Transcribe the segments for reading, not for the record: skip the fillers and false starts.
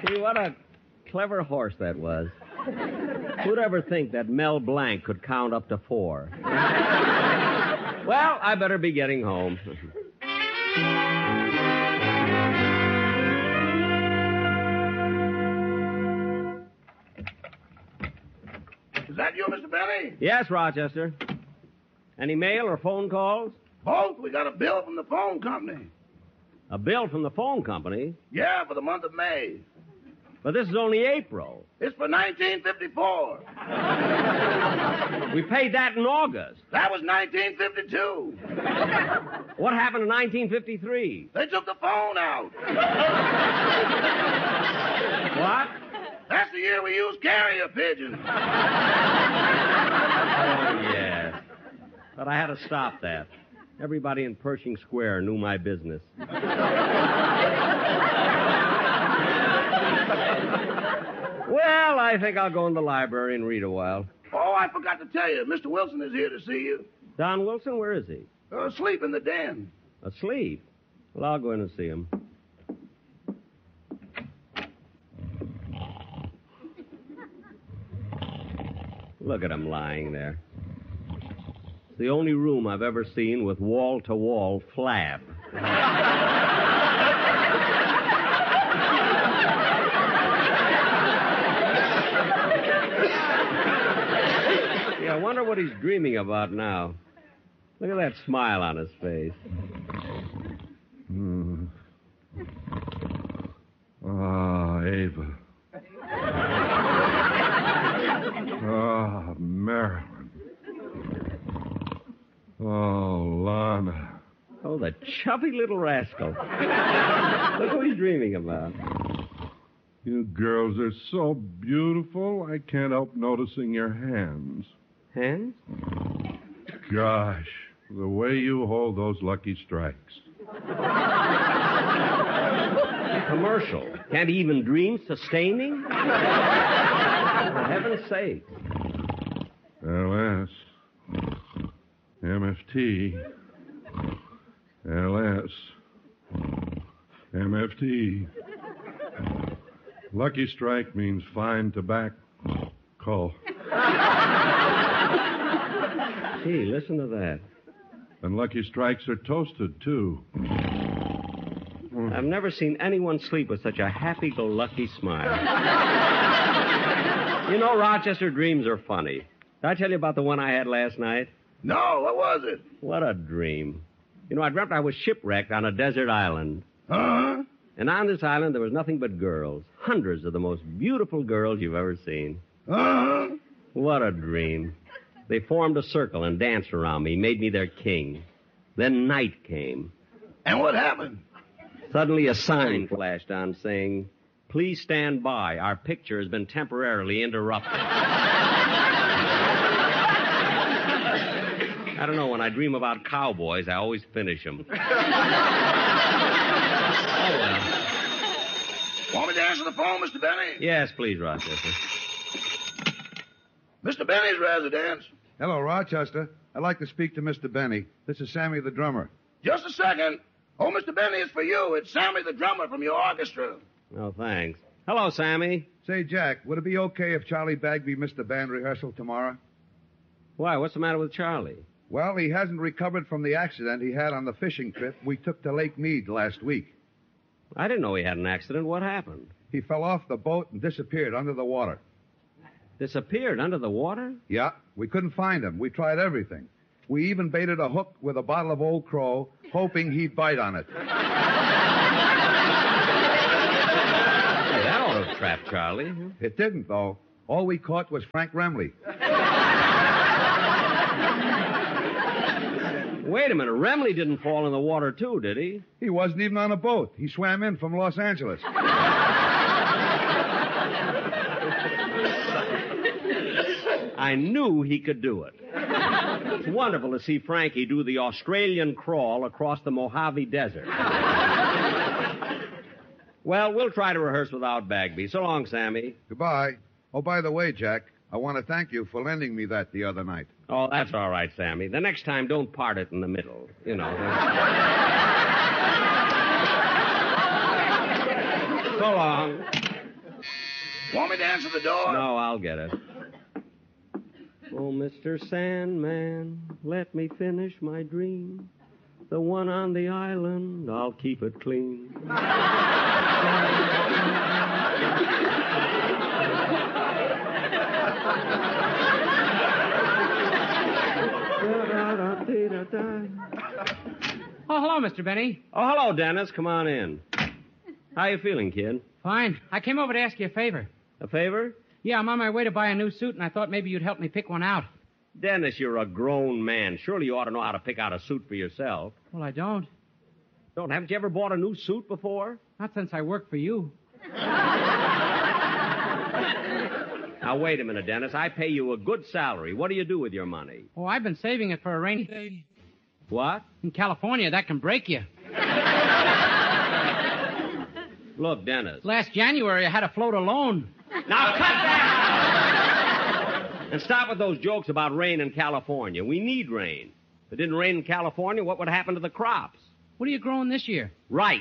See, what a clever horse that was. Who'd ever think that Mel Blanc could count up to 4? Well, I better be getting home. Is that you, Mr. Benny? Yes, Rochester. Any mail or phone calls? Both. We got a bill from the phone company. A bill from the phone company? Yeah, for the month of May. But this is only April. It's for 1954. We paid that in August. That was 1952. What happened in 1953? They took the phone out. What? That's the year we used carrier pigeons. Oh, yes. But I had to stop that. Everybody in Pershing Square knew my business. Well, I think I'll go in the library and read a while. Oh, I forgot to tell you. Mr. Wilson is here to see you. Don Wilson, where is he? Asleep in the den. Asleep? Well, I'll go in and see him. Look at him lying there. It's the only room I've ever seen with wall-to-wall flab. I wonder what he's dreaming about now. Look at that smile on his face. Ava. Marilyn. Lana. Oh, the chubby little rascal. Look what he's dreaming about. You girls are so beautiful, I can't help noticing your hands. Hands? Gosh, the way you hold those Lucky Strikes. Commercial. Can't even dream sustaining? For heaven's sake. LS. MFT. LS. MFT. Lucky Strike means fine tobacco. Gee, listen to that. And Lucky Strikes are toasted, too. I've never seen anyone sleep with such a happy-go-lucky smile. You know, Rochester, dreams are funny. Did I tell you about the one I had last night? No, what was it? What a dream. You know, I dreamt I was shipwrecked on a desert island. Huh? And on this island, there was nothing but girls. Hundreds of the most beautiful girls you've ever seen. Uh-huh. What a dream. They formed a circle and danced around me, made me their king. Then night came. And what happened? Suddenly a sign flashed on saying, "Please stand by. Our picture has been temporarily interrupted." I don't know. When I dream about cowboys, I always finish them. Oh, well. Want me to answer the phone, Mr. Benny? Yes, please, Rochester. Mr. Benny's residence. Hello, Rochester. I'd like to speak to Mr. Benny. This is Sammy the drummer. Just a second. Oh, Mr. Benny, it's for you. It's Sammy the drummer from your orchestra. Oh, thanks. Hello, Sammy. Say, Jack, would it be okay if Charlie Bagby missed the band rehearsal tomorrow? Why, what's the matter with Charlie? Well, he hasn't recovered from the accident he had on the fishing trip we took to Lake Mead last week. I didn't know he had an accident. What happened? He fell off the boat and disappeared under the water. Disappeared under the water? Yeah, we couldn't find him. We tried everything. We even baited a hook with a bottle of Old Crow, hoping he'd bite on it. Hey, that ought to have trapped Charlie. It didn't, though. All we caught was Frank Remley. Wait a minute. Remley didn't fall in the water, too, did he? He wasn't even on a boat. He swam in from Los Angeles. I knew he could do it. It's wonderful to see Frankie do the Australian crawl across the Mojave Desert. Well, we'll try to rehearse without Bagby. So long, Sammy. Goodbye. Oh, by the way, Jack, I want to thank you for lending me that the other night. Oh, that's all right, Sammy. The next time, don't part it in the middle. You know. So long. Want me to answer the door? No, I'll get it. Oh, Mr. Sandman, let me finish my dream. The one on the island, I'll keep it clean. Oh, hello, Mr. Benny. Oh, hello, Dennis. Come on in. How you feeling, kid? Fine. I came over to ask you a favor. A favor? Yeah, I'm on my way to buy a new suit, and I thought maybe you'd help me pick one out. Dennis, you're a grown man. Surely you ought to know how to pick out a suit for yourself. Well, I don't. Haven't you ever bought a new suit before? Not since I worked for you. Now, wait a minute, Dennis. I pay you a good salary. What do you do with your money? Oh, I've been saving it for a rainy day. What? In California, that can break you. Look, Dennis. Last January, I had a float alone. Now, cut that! And stop with those jokes about rain in California. We need rain. If it didn't rain in California, what would happen to the crops? What are you growing this year? Rice.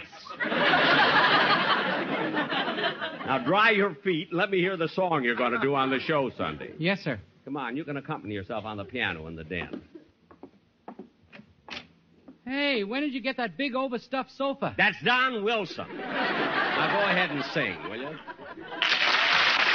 Now, dry your feet and let me hear the song you're going to do on the show Sunday. Yes, sir. Come on, you can accompany yourself on the piano in the den. Hey, when did you get that big overstuffed sofa? That's Don Wilson. Now, go ahead and sing, will you?